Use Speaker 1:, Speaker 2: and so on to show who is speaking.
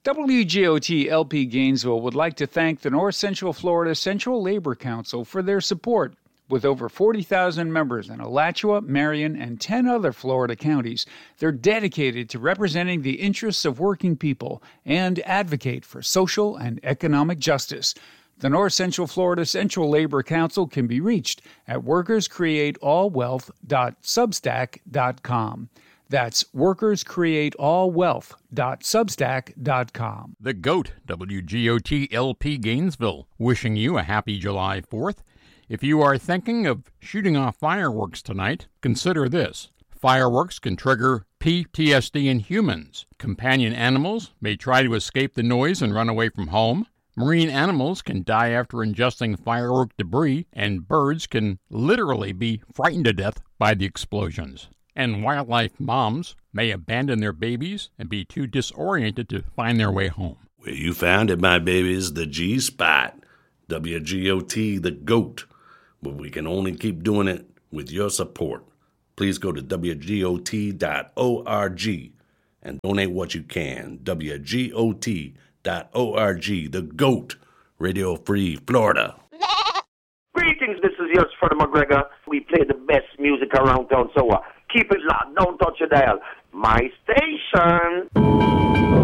Speaker 1: WGOT LP Gainesville would like to thank the North Central Florida Central Labor Council for their support. With over 40,000 members in Alachua, Marion, and 10 other Florida counties, they're dedicated to representing the interests of working people and advocate for social and economic justice. The North Central Florida Central Labor Council can be reached at workerscreateallwealth.substack.com. That's workerscreateallwealth.substack.com.
Speaker 2: The GOAT, WGOT LP Gainesville, wishing you a happy July 4th. If you are thinking of shooting off fireworks tonight, consider this. Fireworks can trigger PTSD in humans. Companion animals may try to escape the noise and run away from home. Marine animals can die after ingesting firework debris, and birds can literally be frightened to death by the explosions. And wildlife moms may abandon their babies and be too disoriented to find their way home.
Speaker 3: Well, you found it, my babies, the G-Spot. WGOT, the GOAT. But we can only keep doing it with your support. Please go to WGOT.org and donate what you can. WGOT.org, the GOAT, Radio Free Florida.
Speaker 4: Greetings, this is yours, Freddie McGregor. We play the best music around town, so keep it locked, don't touch your dial. My station.